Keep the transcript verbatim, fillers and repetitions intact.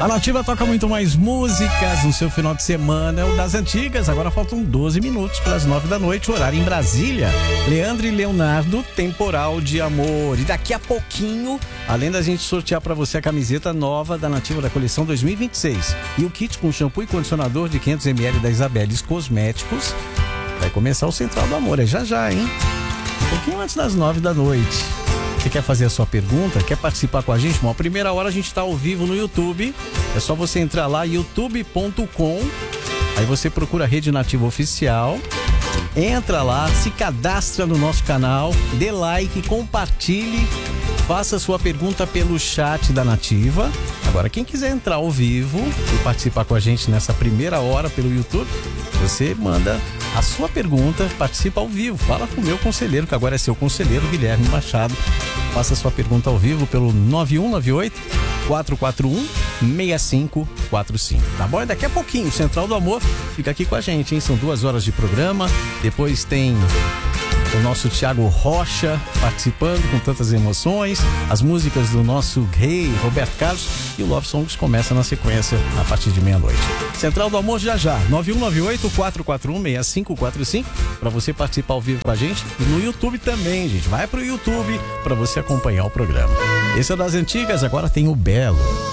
A Nativa toca muito mais músicas no seu final de semana, é o das antigas. Agora faltam doze minutos para as nove da noite, horário em Brasília. Leandro e Leonardo, Temporal de Amor. E daqui a pouquinho, além da gente sortear para você a camiseta nova da Nativa da coleção dois mil e vinte e seis e o kit com shampoo e condicionador de quinhentos mililitros da Isabeles Cosméticos, vai começar o Central do Amor. É já já, hein? Um pouquinho antes das nove da noite. Você quer fazer a sua pergunta? Quer participar com a gente? Bom, a primeira hora a gente está ao vivo no YouTube. É só você entrar lá, youtube ponto com. Aí você procura a Rede Nativa Oficial. Entra lá, se cadastra no nosso canal, dê like, compartilhe, faça sua pergunta pelo chat da Nativa. Agora, quem quiser entrar ao vivo e participar com a gente nessa primeira hora pelo YouTube, você manda a sua pergunta, participa ao vivo, fala com o meu conselheiro, que agora é seu conselheiro, Guilherme Machado. Faça sua pergunta ao vivo pelo nove um nove oito, quatro quatro um, seis cinco quatro cinco, tá bom? E daqui a pouquinho, o Central do Amor fica aqui com a gente, hein? São duas horas de programa, depois tem o nosso Thiago Rocha participando com tantas emoções, as músicas do nosso rei Roberto Carlos, e o Love Songs começa na sequência a partir de meia-noite. Central do Amor já já, nove um nove oito, quatro quatro um, seis cinco quatro cinco, para você participar ao vivo com a gente, e no YouTube também, gente. Vai pro YouTube para você acompanhar o programa. Esse é das antigas, agora tem o Belo.